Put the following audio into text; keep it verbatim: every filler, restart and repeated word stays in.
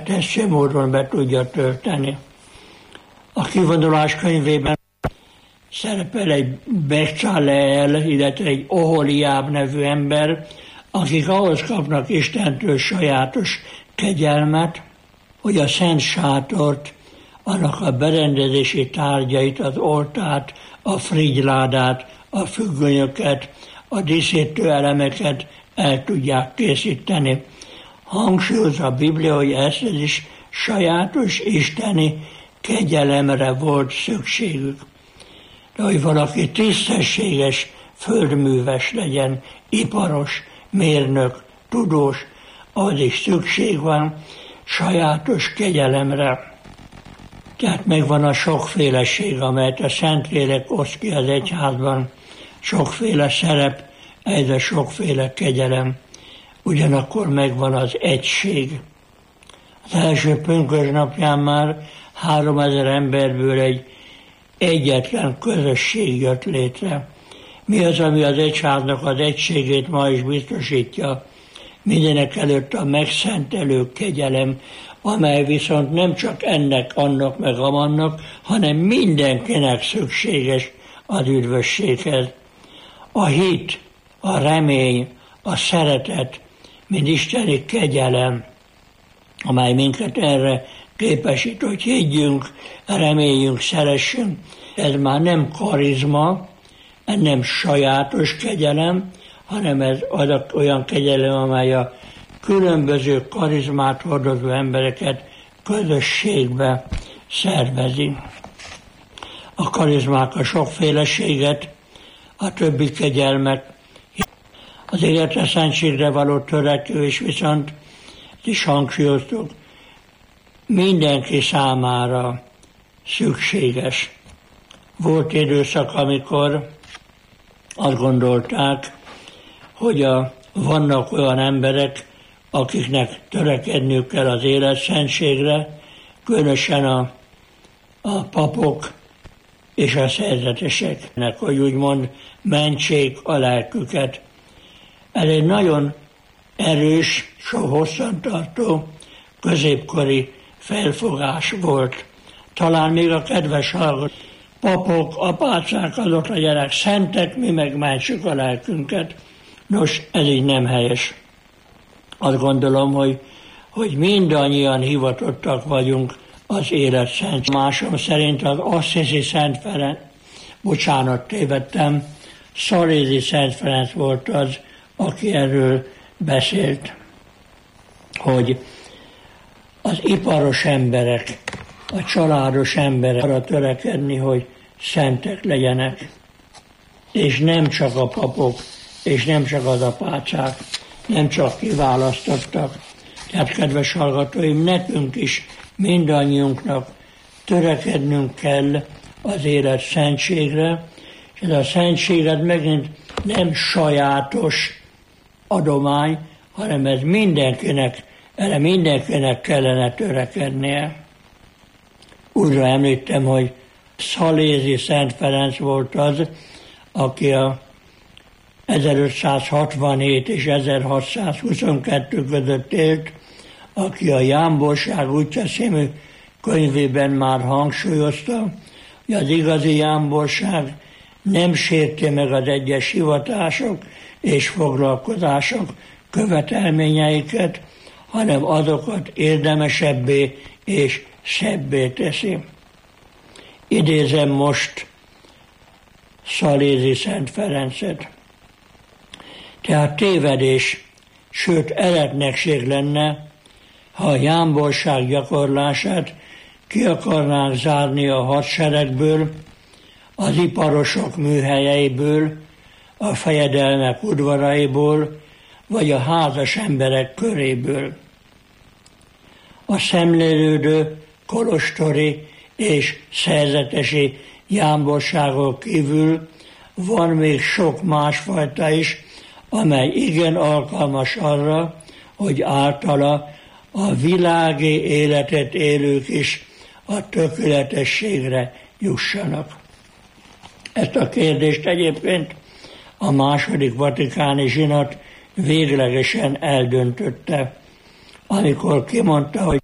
legkegyetesebb módon be tudja tölteni. A kivonulás könyvében szerepel egy Becsaleel, illetve egy Oholiáb nevű ember, akik ahhoz kapnak Istentől sajátos kegyelmet, hogy a Szent Sátort, annak a berendezési tárgyait, az oltárt, a frigyládát, a függönyöket, a díszítő elemeket el tudják készíteni. Hangsúlyozza a Biblia, hogy ez is sajátos isteni kegyelemre volt szükségük. De hogy valaki tisztességes földműves legyen, iparos, mérnök, tudós, az is szükség van sajátos kegyelemre. Tehát megvan a sokféleség, amelyet a Szentlélek oszt ki az egyházban, sokféle szerep, ez a sokféle kegyelem. Ugyanakkor megvan az egység. Az első pünkösdnapján már háromezer emberből egy egyetlen közösség jött létre. Mi az, ami az egyháznak az egységét ma is biztosítja? Mindenek előtt a megszentelő kegyelem, amely viszont nem csak ennek, annak meg amannak, hanem mindenkinek szükséges az üdvösséghez. A hit, a remény, a szeretet, mint isteni kegyelem, amely minket erre képesít, hogy higgyünk, reméljünk, szeressünk. Ez már nem karizma, ez nem sajátos kegyelem, hanem ez olyan kegyelem, amely a különböző karizmát hordozó embereket közösségbe szervezi. A karizmák a sokféleséget, a többi kegyelmet, az életre szentségre való törekvés viszont is hangsúlyoztuk, mindenki számára szükséges. Volt időszak, amikor azt gondolták, hogy a, vannak olyan emberek, akiknek törekedniük kell az életszentségre, különösen a, a papok és a szerzeteseknek, hogy úgymond mentsék a lelküket. Ez egy nagyon erős, so hosszantartó, középkori felfogás volt. Talán még a kedves hallgató, papok, apácák, azok legyenek szentek, mi meg mentsük a lelkünket. Nos, ez így nem helyes. Azt gondolom, hogy, hogy mindannyian hivatottak vagyunk az élet szent. Másom szerint az Assisi Szent Ferenc, bocsánat, tévedtem, Szalézi Szent Ferenc volt az, aki erről beszélt, hogy az iparos emberek, a családos emberek arra törekedni, hogy szentek legyenek, és nem csak a papok, és nem csak az apácák, nem csak kiválasztottak. Tehát, kedves hallgatóim, nekünk is, mindannyiunknak törekednünk kell az élet szentségre, és ez a szentséget megint nem sajátos adomány, hanem ez mindenkinek, erre mindenkinek kellene törekednie. Újra említem, hogy Szalézi Szent Ferenc volt az, aki a ezerötszázhatvanhét és ezerhatszázhuszonkettő között élt, aki a Jámborság útja című könyvében már hangsúlyozta, hogy az igazi jámborság nem sérti meg az egyes hivatások és foglalkozások követelményeiket, hanem azokat érdemesebbé és szebbé teszi. Idézem most Szalézi Szent Ferencet. Tehát tévedés, sőt eretnekség lenne, ha a jámborság gyakorlását ki akarnánk zárni a hadseregből, az iparosok műhelyeiből, a fejedelmek udvaraiból, vagy a házas emberek köréből. A szemlélődő, kolostori és szerzetesi jámborságok kívül van még sok másfajta is, amely igen alkalmas arra, hogy általa a világi életet élők is a tökéletességre jussanak. Ezt a kérdést egyébként a második vatikáni zsinat véglegesen eldöntötte, amikor kimondta, hogy